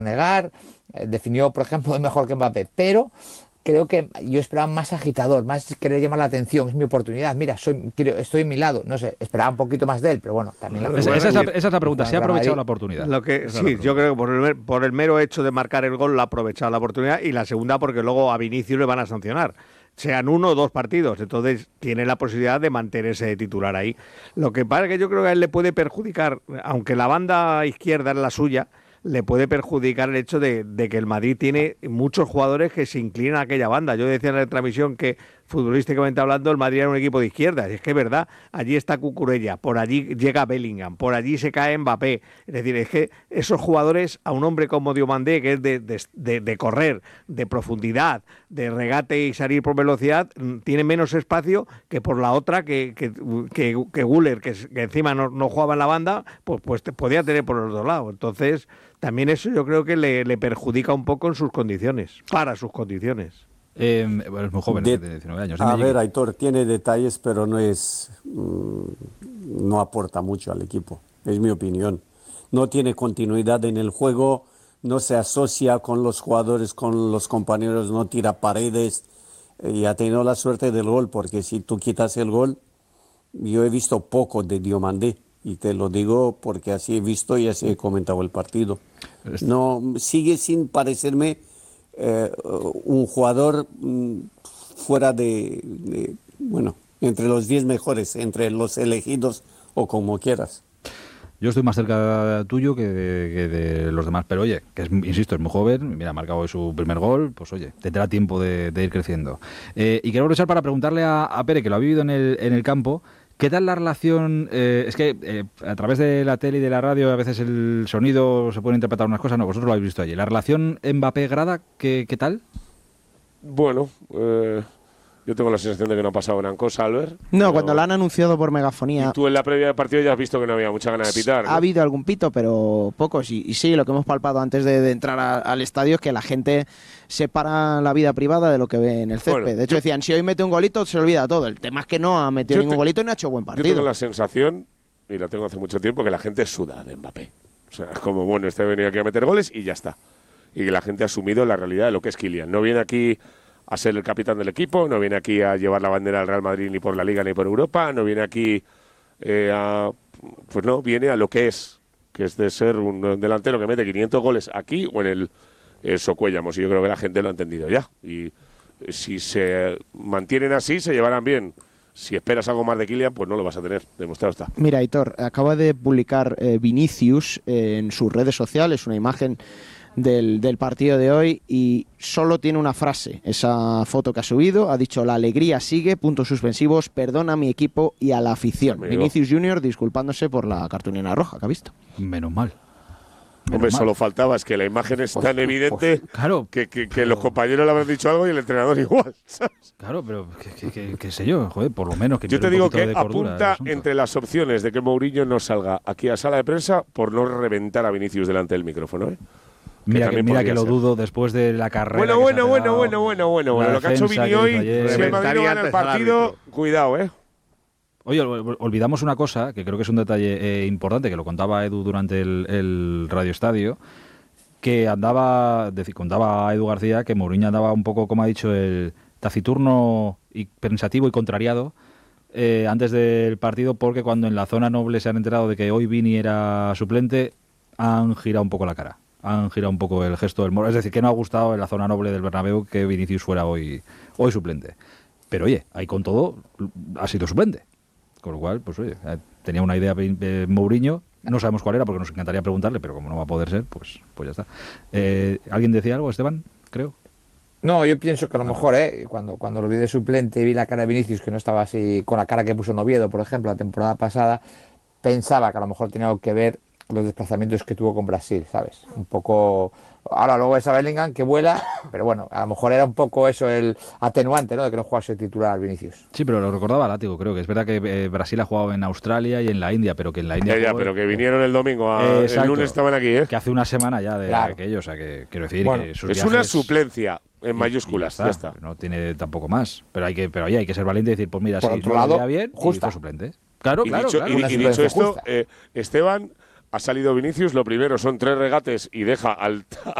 negar, definió, por ejemplo, mejor que Mbappé, pero creo que yo esperaba más agitador, más querer llamar la atención, es mi oportunidad, mira, estoy en mi lado, no sé, esperaba un poquito más de él, pero bueno, también Esa es la pregunta, ¿se ha aprovechado la oportunidad? Sí, yo creo que por el mero hecho de marcar el gol, la ha aprovechado la oportunidad, y la segunda porque luego a Vinicius le van a sancionar, sean 1 o 2 partidos, entonces tiene la posibilidad de mantenerse de titular ahí. Lo que pasa es que yo creo que a él le puede perjudicar, aunque la banda izquierda es la suya, le puede perjudicar el hecho de que el Madrid tiene muchos jugadores que se inclinan a aquella banda. Yo decía en la transmisión que, futbolísticamente hablando, el Madrid era un equipo de izquierda, y es que es verdad, allí está Cucurella, por allí llega Bellingham, por allí se cae Mbappé, es decir, es que esos jugadores, a un hombre como Diomandé, que es de correr, de profundidad, de regate y salir por velocidad, tiene menos espacio que por la otra, que Güler, que encima no jugaba en la banda, pues podía tener por los dos lados. Entonces también eso yo creo que le perjudica un poco en sus condiciones, para sus condiciones. Bueno, es muy joven, tiene 19 años. A ver, Aitor, tiene detalles, pero no aporta mucho al equipo, es mi opinión. No tiene continuidad en el juego, no se asocia con los jugadores, con los compañeros, no tira paredes, y ha tenido la suerte del gol, porque si tú quitas el gol, yo he visto poco de Diomandé. Y te lo digo porque así he visto y así he comentado el partido. No, sigue sin parecerme un jugador fuera bueno, entre los 10 mejores, entre los elegidos o como quieras. Yo estoy más cerca tuyo que de los demás, pero oye, que insisto, es muy joven, mira, ha marcado hoy su primer gol, pues oye, tendrá tiempo de ir creciendo. Y quiero aprovechar para preguntarle a Pere, que lo ha vivido en el campo. ¿Qué tal la relación? Es que a través de la tele y de la radio a veces el sonido se puede interpretar unas cosas, no, vosotros lo habéis visto allí. ¿La relación Mbappé-Grada, qué tal? Bueno, yo tengo la sensación de que no ha pasado gran cosa, Albert. No, cuando la han anunciado por megafonía. Y tú en la previa del partido ya has visto que no había mucha ganas de pitar, ¿no? Ha habido algún pito, pero pocos. Y sí, lo que hemos palpado antes de entrar al estadio es que la gente separa la vida privada de lo que ve en el césped. Bueno, de hecho, decían, si hoy mete un golito, se olvida todo. El tema es que no ha metido ningún golito y no ha hecho buen partido. Yo tengo la sensación, y la tengo hace mucho tiempo, que la gente suda de Mbappé. O sea, es como, bueno, este ha venido aquí a meter goles y ya está. Y que la gente ha asumido la realidad de lo que es Kylian. No viene aquí a ser el capitán del equipo, no viene aquí a llevar la bandera del Real Madrid ni por la Liga ni por Europa, no viene aquí pues no, viene a lo que es de ser un delantero que mete 500 goles aquí o en el Socuéllamos, y yo creo que la gente lo ha entendido ya. Y si se mantienen así, se llevarán bien. Si esperas algo más de Kylian, pues no lo vas a tener, demostrado está. Mira, Aitor, acaba de publicar Vinicius en sus redes sociales una imagen del partido de hoy y solo tiene una frase, esa foto que ha subido, ha dicho: la alegría sigue, puntos suspensivos, perdona a mi equipo y a la afición. Vinicius Junior disculpándose por la cartulina roja que ha visto. Menos mal. Hombre, solo faltaba, es que la imagen es tan evidente claro. que los compañeros le habrán dicho algo y el entrenador igual, ¿sabes? Claro, pero qué sé yo, joder, por lo menos que yo te digo que cordura, apunta entre las opciones de que Mourinho no salga aquí a sala de prensa por no reventar a Vinicius delante del micrófono, ¿eh? Mira que lo dudo después de la carrera. Bueno. Lo que ha hecho Vini hoy, si el Madrid no gana el partido, cuidado, ¿eh? Oye, olvidamos una cosa, que creo que es un detalle importante, que lo contaba Edu durante el Radio Estadio, que contaba Edu García, que Mourinho andaba un poco, como ha dicho, el taciturno y pensativo y contrariado antes del partido, porque cuando en la zona noble se han enterado de que hoy Vini era suplente, han girado un poco la cara. Han girado un poco el gesto del es decir, que no ha gustado en la zona noble del Bernabéu que Vinicius fuera hoy suplente. Pero oye, ahí con todo ha sido suplente. Con lo cual, pues oye, tenía una idea Mourinho, no sabemos cuál era porque nos encantaría preguntarle, pero como no va a poder ser, pues ya está. ¿Alguien decía algo, Esteban? Creo. No, yo pienso que a lo mejor, cuando lo vi de suplente y vi la cara de Vinicius, que no estaba así con la cara que puso en Oviedo, por ejemplo, la temporada pasada, pensaba que a lo mejor tenía algo que ver los desplazamientos que tuvo con Brasil, ¿sabes? Un poco. Ahora luego es a Bellingham que vuela, pero bueno, a lo mejor era un poco eso el atenuante, ¿no? De que no jugase titular Vinicius. Sí, pero lo recordaba Látigo, creo que es verdad que Brasil ha jugado en Australia y en la India, pero que en la India. Pero que vinieron el domingo, el lunes estaban aquí, ¿eh? Que hace una semana ya de aquello, o sea, que quiero decir que sus es una suplencia en mayúsculas, ya está. No tiene tampoco más, pero hay que ser valiente y decir, pues mira, por si otro lado, bien, justa. y suplente. Claro. Y dicho esto, Esteban, Ha salido Vinicius, lo primero son 3 regates y deja al